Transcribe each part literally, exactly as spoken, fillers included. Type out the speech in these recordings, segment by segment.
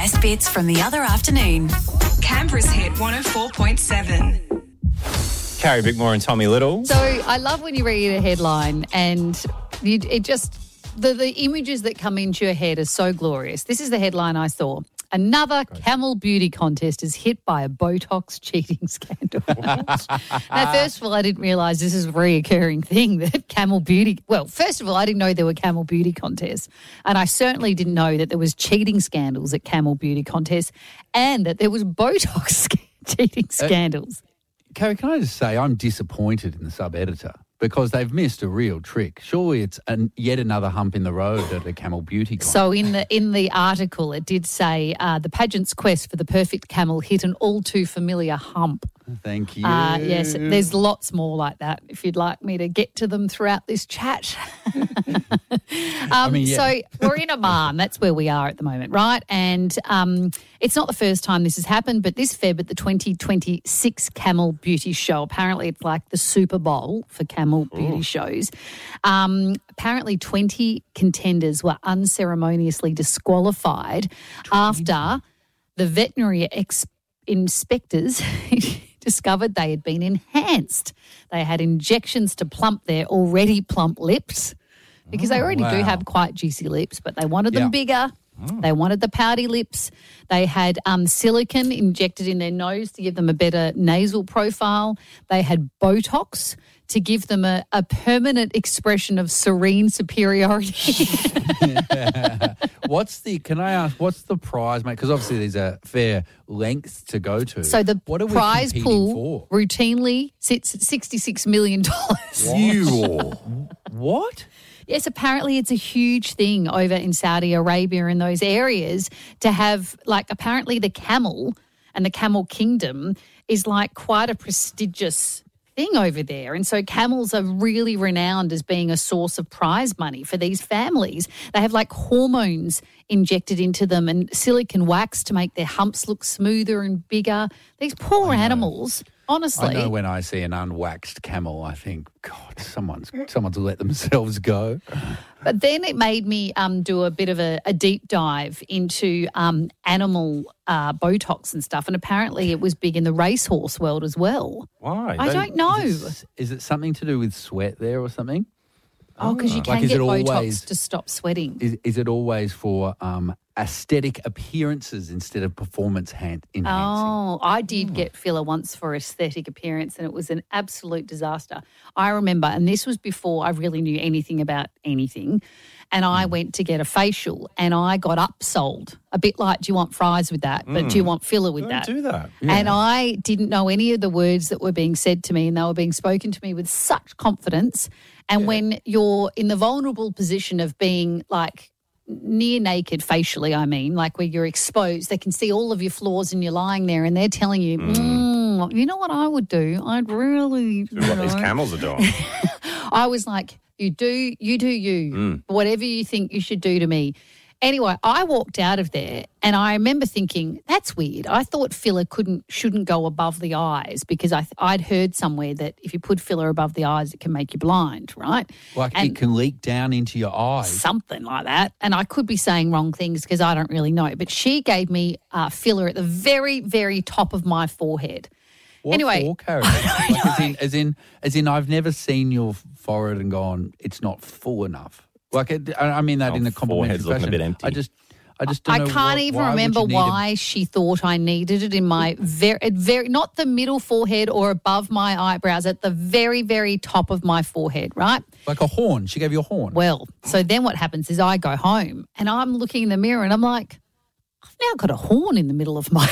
best bits from the other afternoon. Canberra's hit one oh four point seven. Carrie Bickmore and Tommy Little. So I love when you read a headline and you, it just, the, the images that come into your head are so glorious. This is the headline I saw. Another camel beauty contest is hit by a Botox cheating scandal. Now, first of all, I didn't realise this is a reoccurring thing, that camel beauty... Well, first of all, I didn't know there were camel beauty contests, and I certainly didn't know that there was cheating scandals at camel beauty contests and that there was Botox cheating scandals. Uh, Carrie, can I just say I'm disappointed in the sub-editor because they've missed a real trick. Surely it's an, yet another hump in the road at a camel beauty contest. So in the in the article, it did say uh, the pageant's quest for the perfect camel hit an all too familiar hump. Thank you. Uh, yes, there's lots more like that if you'd like me to get to them throughout this chat. um, I mean, yeah. So we're in Oman. That's where we are at the moment, right? And um, it's not the first time this has happened, but this Feb at the twenty twenty-six Camel Beauty Show, apparently it's like the Super Bowl for camel beauty Ooh. shows. Um, apparently twenty contenders were unceremoniously disqualified after the veterinary ex- inspectors discovered they had been enhanced. They had injections to plump their already plump lips because oh, they already wow. do have quite juicy lips, but they wanted them yeah. bigger. Oh. They wanted the pouty lips. They had um, silicone injected in their nose to give them a better nasal profile. They had Botox to give them a, a permanent expression of serene superiority. What's the, can I ask, what's the prize, mate? Because obviously there's a fair length to go to. So the what are we prize pool for? routinely sits at sixty-six million dollars. You. What? Yes, apparently it's a huge thing over in Saudi Arabia and those areas to have, like, apparently the camel and the camel kingdom is like quite a prestigious thing over there. And so camels are really renowned as being a source of prize money for these families. They have like hormones injected into them and silicone wax to make their humps look smoother and bigger. These poor animals, honestly. I know when I see an unwaxed camel, I think, God, someone's someone's let themselves go. But then it made me um, do a bit of a, a deep dive into um, animal uh, Botox and stuff, and apparently it was big in the racehorse world as well. Why? I They- don't know. Is it, is it something to do with sweat there or something? Oh, because you can Like, is get it Botox always- to stop sweating. Is, is it always for um, aesthetic appearances instead of performance hand enhancing? Oh, I did get filler once for aesthetic appearance and it was an absolute disaster. I remember, and this was before I really knew anything about anything, and I Mm. went to get a facial and I got upsold. A bit like, do you want fries with that? But do you want filler with Don't that? do that. And I didn't know any of the words that were being said to me and they were being spoken to me with such confidence. And when you're in the vulnerable position of being like near naked facially, I mean, like where you're exposed, they can see all of your flaws and you're lying there and they're telling you, mm, you know what I would do? I'd really, you What know. these camels are doing. I was like, you do, you do you, whatever you think you should do to me. Anyway, I walked out of there and I remember thinking, that's weird. I thought filler couldn't, shouldn't go above the eyes because I, I'd heard somewhere that if you put filler above the eyes, it can make you blind, right? Like And it can leak down into your eyes. something like that. And I could be saying wrong things because I don't really know. But she gave me uh, filler at the very, very top of my forehead. What Anyway, for, Carrie? Like as in, as in, as in, I've never seen your forehead and gone, it's not full enough. Like, it, I I mean that Your in a complimentary forehead's looking a fashion. bit empty. I just, I just don't I know can't why- even why would remember you need why she thought I needed it in my very, very, not the middle forehead or above my eyebrows, at the very, very top of my forehead, right? A, like a horn. She gave you a horn. Well, so then what happens is I go home and I'm looking in the mirror and I'm like, I've now got a horn in the middle of my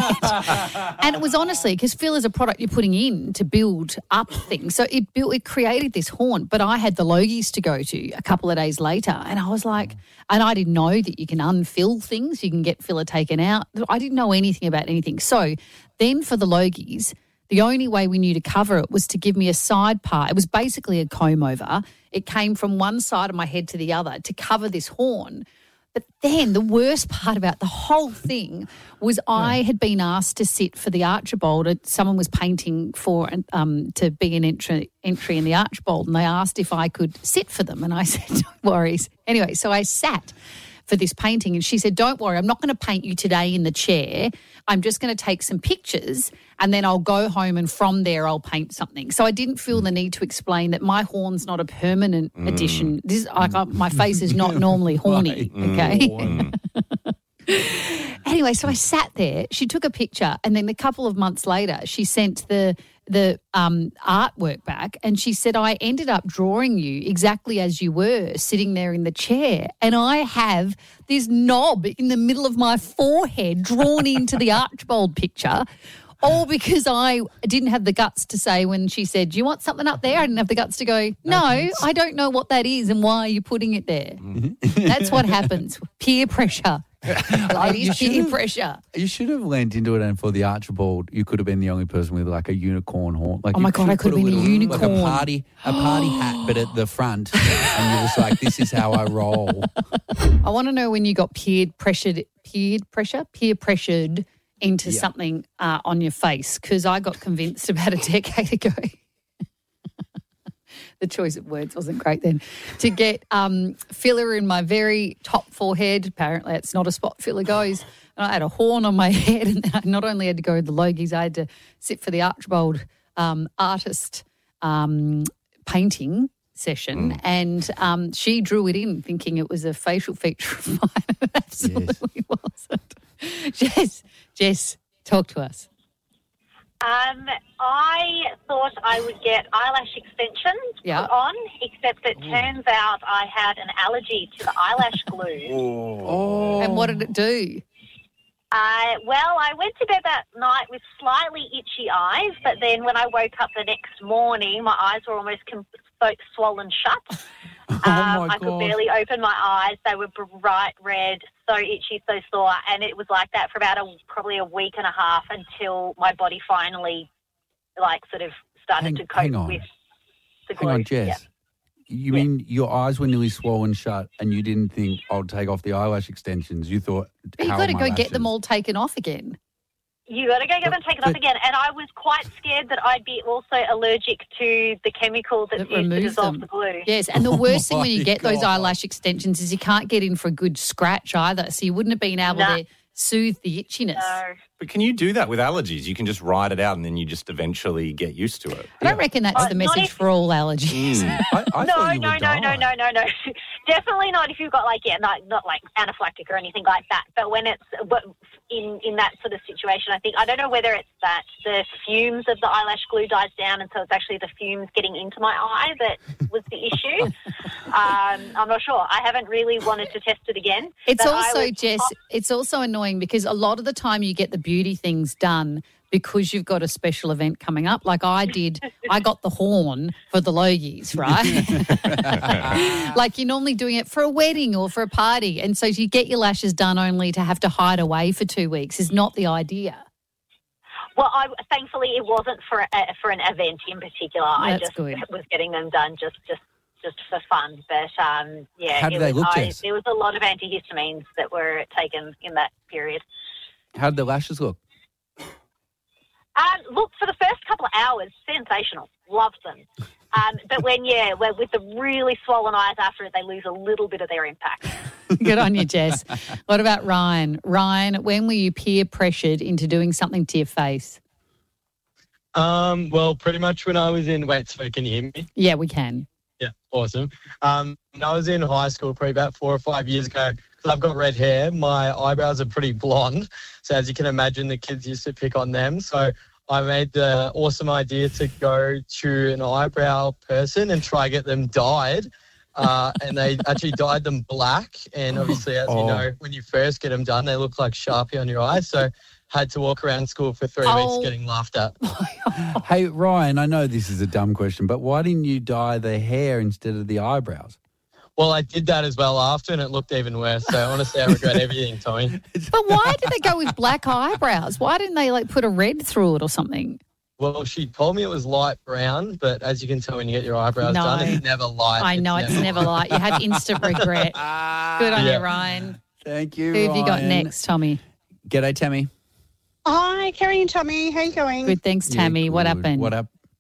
head. And it was honestly, because filler is a product you're putting in to build up things. So it built, it created this horn. But I had the Logies to go to a couple of days later and I was like, and I didn't know that you can unfill things. You can get filler taken out. I didn't know anything about anything. So then for the Logies, the only way we knew to cover it was to give me a side part. It was basically a comb over. It came from one side of my head to the other to cover this horn. But then the worst part about the whole thing was I had been asked to sit for the Archibald. Someone was painting for um, to be an entry, entry in the Archibald, and they asked if I could sit for them. And I said, no worries. Anyway, so I sat for this painting. And she said, don't worry, I'm not going to paint you today in the chair. I'm just going to take some pictures and then I'll go home and from there I'll paint something. So I didn't feel the need to explain that my horn's not a permanent Mm. addition. This, I, I, my face is not normally horny, okay? Mm. Anyway, so I sat there. She took a picture, and then a couple of months later, she sent the the um, artwork back, and she said, "I ended up drawing you exactly as you were, sitting there in the chair, and I have this knob in the middle of my forehead drawn into the Archibald picture." All because I didn't have the guts to say when she said, do you want something up there? I didn't have the guts to go, no, I don't know what that is and why are you putting it there? That's what happens. Peer pressure. Ladies, You peer should've- pressure. You should have leaned into it, and for the Archibald, you could have been the only person with like a unicorn horn. Like Oh you my God, I could have put been a little- like unicorn. a party, a party hat, but at the front, and you're just like, this is how I roll. I want to know when you got peered pressured, peered pressure, peer pressured into Yeah. something uh, on your face, because I got convinced about a decade ago. The choice of words wasn't great then. To get um, filler in my very top forehead. Apparently, it's not a spot filler goes. And I had a horn on my head, and then I not only had to go to the Logies, I had to sit for the Archibald um, artist um, painting session, Mm. and um, she drew it in thinking it was a facial feature of mine. It absolutely wasn't. Jess, Jess, talk to us. Um, I thought I would get eyelash extensions Yeah. put on, except it turns out I had an allergy to the eyelash glue. Oh. And what did it do? Uh, well, I went to bed that night with slightly itchy eyes, but then when I woke up the next morning, my eyes were almost com- so swollen shut. Um, my I could God. barely open my eyes. They were bright red, so itchy, so sore, and it was like that for about a, probably a week and a half until my body finally, like, sort of started Hang- to cope hang on. with the glue. Hang on, Jess. Yeah. You mean your eyes were nearly swollen shut and you didn't think, I'll take off the eyelash extensions? You thought, But you've how got to are my go get them lashes? all taken off again. You got to go get them taken off but- again. And I was quite scared that I'd be also allergic to the chemical that's That used to removes dissolve them. the glue. Yes, and the worst thing when you my get those God. eyelash extensions is you can't get in for a good scratch either, so you wouldn't have been able Nah. to soothe the itchiness. So, But can you do that with allergies? You can just ride it out and then you just eventually get used to it. I don't reckon that's Oh, the not message if- for all allergies. Mm. I, I no, thought you no, would no, die. no, no, no, no. Definitely not if you've got like yeah, not not like anaphylactic or anything like that. But when it's but in in that sort of situation, I think I don't know whether it's that the fumes of the eyelash glue dies down, and so it's actually the fumes getting into my eye that was the issue. um, I'm not sure. I haven't really wanted to test it again. It's but I also, was- Jess, it's also annoying because a lot of the time you get the beauty things done because you've got a special event coming up. Like I did, I got the horn for the Logies, right? Like you're normally doing it for a wedding or for a party. And so you get your lashes done only to have to hide away for two weeks is not the idea. Well, I, thankfully it wasn't for a, for an event in particular. I That's just good. was getting them done just just. just for fun, but um, yeah, How did it they was, look, I, Jess? there was a lot of antihistamines that were taken in that period. How did the lashes look? Um, look, for the first couple of hours, sensational, loved them. Um, but when yeah, well, with the really swollen eyes after it, they lose a little bit of their impact. Good on you, Jess. What about Ryan? Ryan, when were you peer pressured into doing something to your face? Um, well, pretty much when I was in, wait, so can you hear me? Yeah, we can. Yeah, awesome. Um, when I was in high school, probably about four or five years ago, because I've got red hair, my eyebrows are pretty blonde. So as you can imagine, the kids used to pick on them. So I made the awesome idea to go to an eyebrow person and try get them dyed. Uh, and they actually dyed them black. And obviously, as Oh. you know, when you first get them done, they look like Sharpie on your eyes. So had to walk around school for three Oh. weeks getting laughed at. Hey, Ryan, I know this is a dumb question, but why didn't you dye the hair instead of the eyebrows? Well, I did that as well after, and it looked even worse. So honestly, I regret everything, Tommy. But why did they go with black eyebrows? Why didn't they like put a red through it or something? Well, she told me it was light brown, but as you can tell when you get your eyebrows No. done, it's never light. I know it's never like you had instant regret. Good on Yeah. you, Ryan. Thank you, Who have you got Ryan. next, Tommy? G'day, Tammy. Hi, Kerry and Tommy. How you going? Good, thanks, Yeah, Tammy. What good. happened? What up?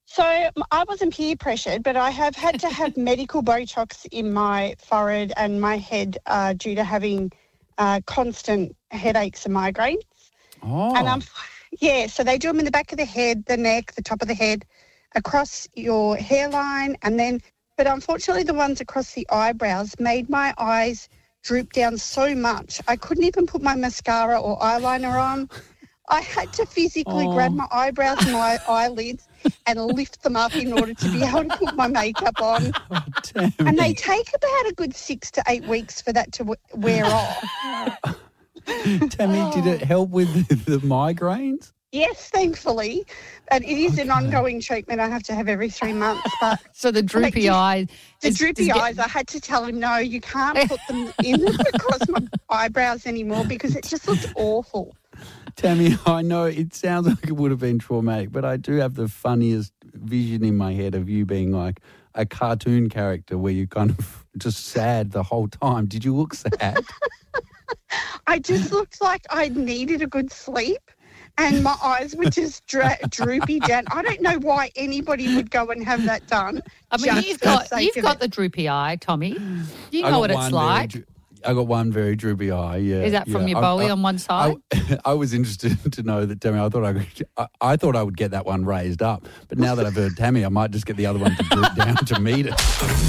So I wasn't peer pressured, but I have had to have medical Botox in my forehead and my head uh, due to having uh, constant headaches and migraines. Oh. And I'm, yeah, so they do them in the back of the head, the neck, the top of the head, across your hairline, and then, but unfortunately the ones across the eyebrows made my eyes droop down so much. I couldn't even put my mascara or eyeliner on. I had to physically Oh. grab my eyebrows and my eyelids and lift them up in order to be able to put my makeup on. Oh, Tammy. And they take about a good six to eight weeks for that to w- wear off. Tammy, did it help with the, the migraines? Yes, thankfully. And it is an ongoing treatment I have to have every three months. But So the droopy Like, eye. the is- droopy is get- eyes, I had to tell him, no, you can't put them in across my eyebrows anymore because it just looks awful. Tammy, I know it sounds like it would have been traumatic, but I do have the funniest vision in my head of you being like a cartoon character where you kind of just sad the whole time. Did you look sad? I just looked like I needed a good sleep and my eyes were just dra- droopy down. I don't know why anybody would go and have that done. I mean, just you've for the got sake you've of got it. the droopy eye, Tommy. You I know got what it's one very like. dro- I got one very droopy eye, yeah. Is that from yeah. your I- Bowie I- on one side? I, I was interested to know that, Tammy, I thought I, could, I, I thought I would get that one raised up. But now that I've heard Tammy, I might just get the other one to droop down to meet it.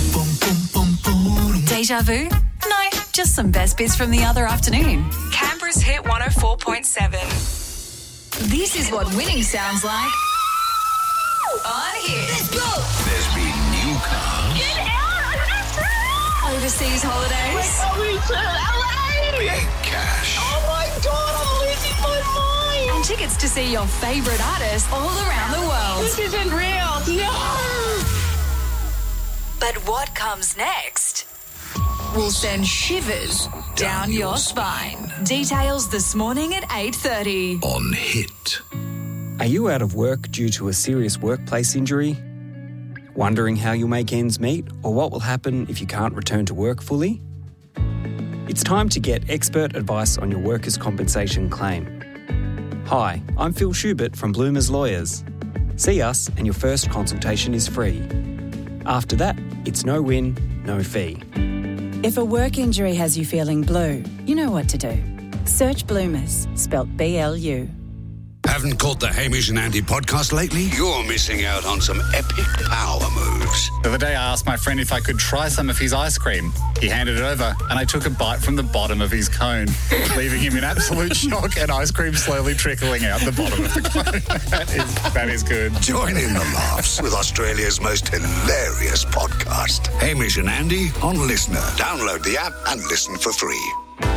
Deja vu? No, just some best bits from the other afternoon. Canberra's Hit one oh four point seven. This is what winning sounds like. On Hit. Let's go! There's been new cars, Get out! I'm just overseas holidays. big cash, Oh my God, I'm losing my mind. And tickets to see your favourite artists all around the world. This isn't real. No. But what comes next will send shivers down your spine. Details this morning at eight thirty. on Hit. Are you out of work due to a serious workplace injury? Wondering how you'll make ends meet or what will happen if you can't return to work fully? It's time to get expert advice on your workers' compensation claim. Hi, I'm Phil Schubert from Bloomers Lawyers. See us and your first consultation is free. After that, it's no win, no fee. If a work injury has you feeling blue, you know what to do. Search Bloomers, spelt B L U. Haven't caught the Hamish and Andy podcast lately? You're missing out on some epic power moves. The other day I asked my friend if I could try some of his ice cream. He handed it over and I took a bite from the bottom of his cone, leaving him in absolute shock and ice cream slowly trickling out the bottom of the cone. that, is, that is good. Join in the laughs with Australia's most hilarious podcast. Hamish and Andy on Listener. Download the app and listen for free.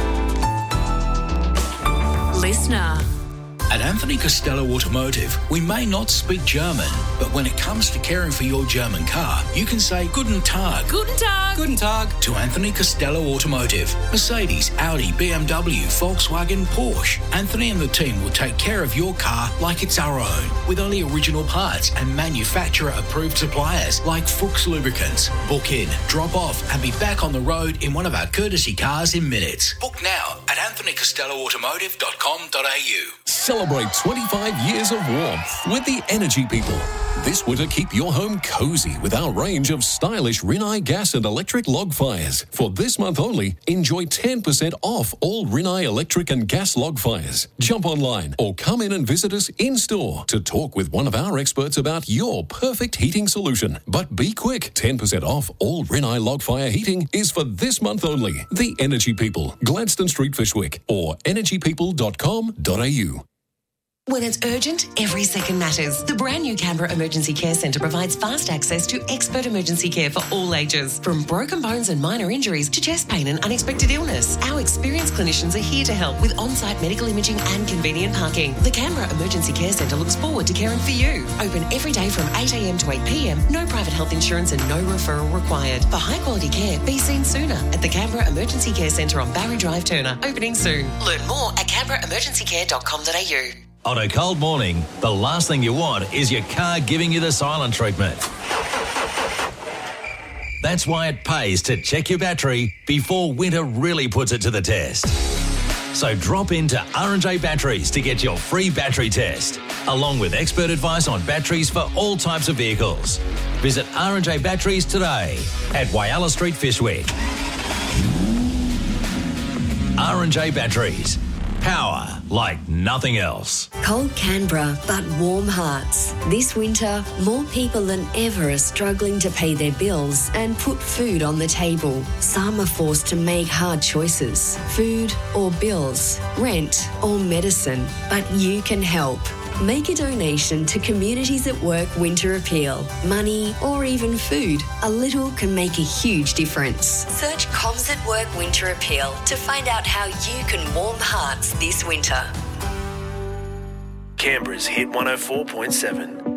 Listener. At Anthony Costello Automotive, we may not speak German, but when it comes to caring for your German car, you can say Guten Tag. Guten Tag. Guten Tag to Anthony Costello Automotive. Mercedes, Audi, B M W, Volkswagen, Porsche. Anthony and the team will take care of your car like it's our own, with only original parts and manufacturer-approved suppliers like Fuchs Lubricants. Book in, drop off, and be back on the road in one of our courtesy cars in minutes. Book now at anthony costello automotive dot com dot a u. Celebrate twenty-five years of warmth with the Energy People. This winter, keep your home cozy with our range of stylish Rinnai gas and electric log fires. For this month only, enjoy ten percent off all Rinnai electric and gas log fires. Jump online or come in and visit us in-store to talk with one of our experts about your perfect heating solution. But be quick, ten percent off all Rinnai log fire heating is for this month only. The Energy People, Gladstone Street, Fishwick, or energy people dot com dot a u. When it's urgent, every second matters. The brand new Canberra Emergency Care Centre provides fast access to expert emergency care for all ages. From broken bones and minor injuries to chest pain and unexpected illness, our experienced clinicians are here to help with on-site medical imaging and convenient parking. The Canberra Emergency Care Centre looks forward to caring for you. Open every day from eight a m to eight p m, no private health insurance and no referral required. For high-quality care, be seen sooner at the Canberra Emergency Care Centre on Barry Drive, Turner. Opening soon. Learn more at canberra emergency care dot com dot a u. On a cold morning, the last thing you want is your car giving you the silent treatment. That's why it pays to check your battery before winter really puts it to the test. So drop into R and J Batteries to get your free battery test, along with expert advice on batteries for all types of vehicles. Visit R and J Batteries today at Whyalla Street, Fishwick. R and J Batteries. Power like nothing else. Cold Canberra, but warm hearts. This winter, more people than ever are struggling to pay their bills and put food on the table. Some are forced to make hard choices. Food or bills, rent or medicine. But you can help. Make a donation to Communities at Work Winter Appeal. Money or even food. A little can make a huge difference. Search Coms at Work Winter Appeal to find out how you can warm hearts this winter. Canberra's Hit one oh four point seven.